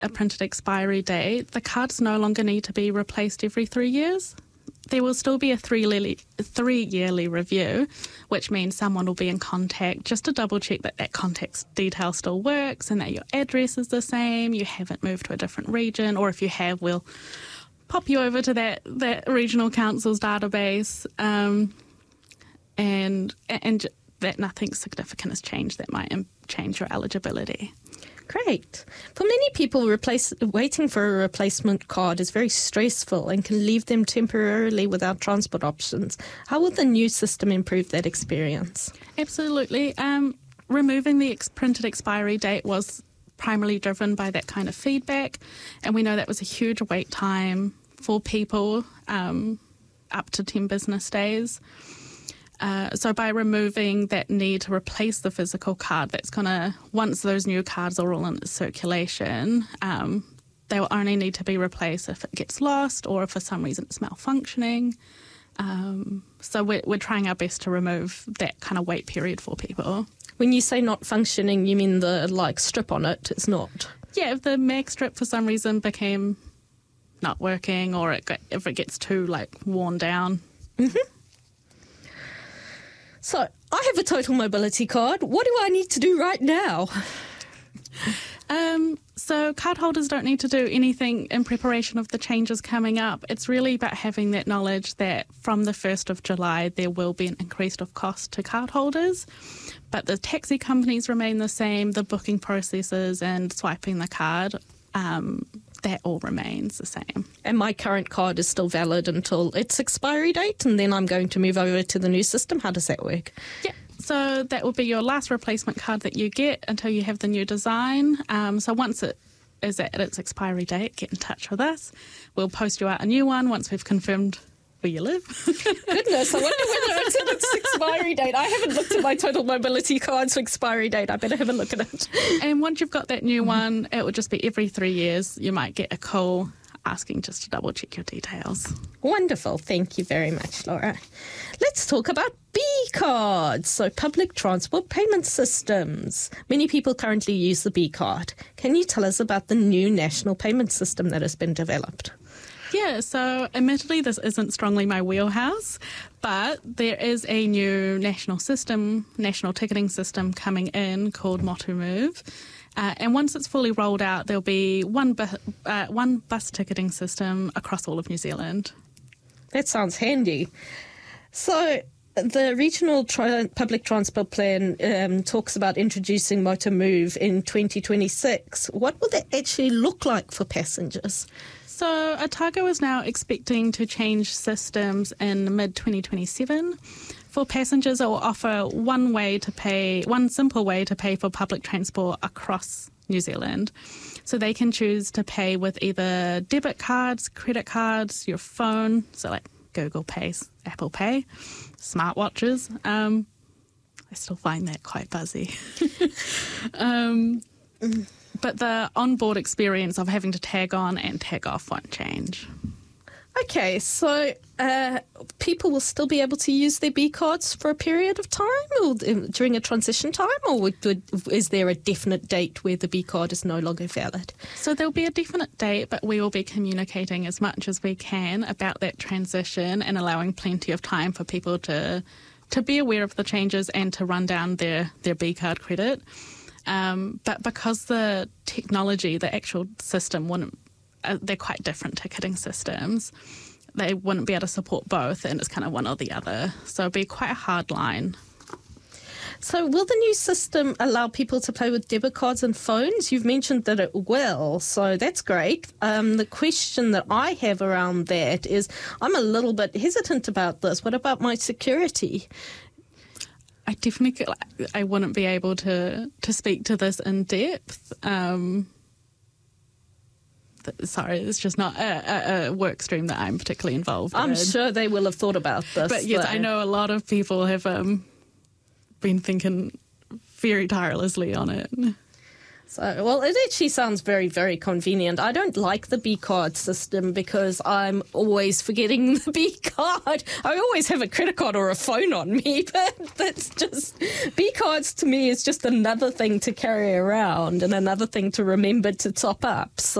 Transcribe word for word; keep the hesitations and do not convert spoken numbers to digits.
a printed expiry date, the cards no longer need to be replaced every three years. There will still be a three-yearly, three-yearly review, which means someone will be in contact just to double-check that that contact detail still works and that your address is the same, you haven't moved to a different region, or if you have, we'll pop you over to that, that regional council's database, um, and and that nothing significant has changed that might change your eligibility. Great. For many people, replace, waiting for a replacement card is very stressful and can leave them temporarily without transport options. How will the new system improve that experience? Absolutely. Um, removing the ex- printed expiry date was primarily driven by that kind of feedback, and we know that was a huge wait time for people, um, up to ten business days. Uh, so by removing that need to replace the physical card, that's going to, once those new cards are all in circulation, um, they will only need to be replaced if it gets lost or if for some reason it's malfunctioning. Um, so we're, we're trying our best to remove that kind of wait period for people. When you say not functioning, you mean the like strip on it is not? Yeah, if the mag strip for some reason became not working, or it got, if it gets too like worn down. Mm-hmm. So, I have a total mobility card. What do I need to do right now? Um, so cardholders don't need to do anything in preparation of the changes coming up. It's really about having that knowledge that from the first of July there will be an increase of cost to cardholders, but the taxi companies remain the same, the booking processes and swiping the card, um, that all remains the same. And my current card is still valid until its expiry date, and then I'm going to move over to the new system. How does that work? Yeah, so that will be your last replacement card that you get until you have the new design. Um, so once it is at its expiry date, get in touch with us. We'll post you out a new one once we've confirmed where you live. Goodness, I wonder whether it's at its expiry date. I haven't looked at my total mobility card's expiry date. I better have a look at it. And once you've got that new one, it will just be every three years. You might get a call asking just to double check your details. Wonderful. Thank you very much, Laura. Let's talk about B-cards, so public transport payment systems. Many people currently use the B-card. Can you tell us about the new national payment system that has been developed? Yeah, so admittedly this isn't strongly my wheelhouse, but there is a new national system, national ticketing system coming in called Motumove. Uh, and once it's fully rolled out, there'll be one, bu- uh, one bus ticketing system across all of New Zealand. That sounds handy. So the regional tri- public transport plan um, talks about introducing Motumove in twenty twenty-six. What will that actually look like for passengers? So Otago is now expecting to change systems in mid twenty twenty-seven. For passengers, it will offer one way to pay, one simple way to pay for public transport across New Zealand. So they can choose to pay with either debit cards, credit cards, your phone, so like Google Pay, Apple Pay, smartwatches. Um, I still find that quite buzzy. um, but the onboard experience of having to tag on and tag off won't change. Okay, so uh, people will still be able to use their B cards for a period of time or during a transition time, or would, would, is there a definite date where the B card is no longer valid? So there'll be a definite date, but we will be communicating as much as we can about that transition and allowing plenty of time for people to to be aware of the changes and to run down their, their B card credit. Um, but because the technology, the actual system wouldn't Uh, they're quite different ticketing systems. They wouldn't be able to support both, and it's kind of one or the other. So it'd be quite a hard line. So will the new system allow people to pay with debit cards and phones? You've mentioned that it will, so that's great. Um, the question that I have around that is, I'm a little bit hesitant about this. What about my security? I definitely, I wouldn't be able to, to speak to this in depth. Um, Sorry, it's just not a, a, a work stream that I'm particularly involved I'm in. I'm sure they will have thought about this. But yes, though. I know a lot of people have um, been thinking very tirelessly on it. So, well, it actually sounds very, very convenient. I don't like the B card system because I'm always forgetting the B card. I always have a credit card or a phone on me, but that's just, B cards to me is just another thing to carry around and another thing to remember to top up. So